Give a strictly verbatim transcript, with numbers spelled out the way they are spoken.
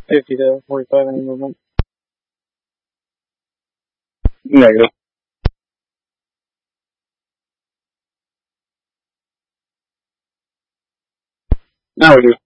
fifty to forty-five any movement. Negative. Now we do.